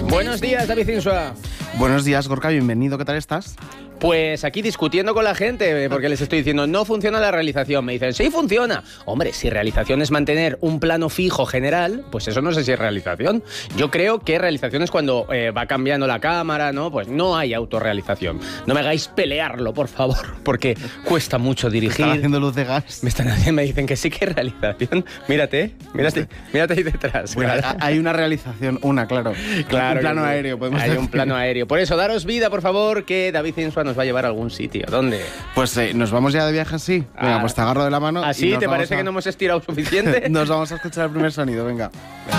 Buenos días, David Insua. Buenos días, Gorka, bienvenido. ¿Qué tal estás? Pues aquí discutiendo con la gente, porque les estoy diciendo, no funciona la realización. Me dicen, sí funciona. Hombre, si realización es mantener un plano fijo general, pues eso no sé si es realización. Yo creo que realización es cuando va cambiando la cámara, ¿no? Pues no hay autorrealización. No me hagáis pelearlo, por favor, porque cuesta mucho dirigir. ¿Están haciendo luz de gas? Me dicen que sí que es realización. Mírate ahí detrás. Bueno, hay una realización, claro. Claro, un plano aéreo, podemos hay decir. un plano aéreo. Por eso, daros vida, por favor, que David Insua nos va a llevar a algún sitio. ¿Dónde? Pues nos vamos ya de viaje así. Venga, pues te agarro de la mano. ¿Así? ¿Te parece que no hemos estirado suficiente? Nos vamos a escuchar el primer sonido, venga.